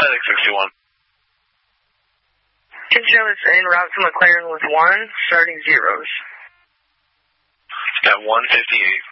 FedEx 61. Can show it's en route to McLaren with 1, starting zeros. At 1:58.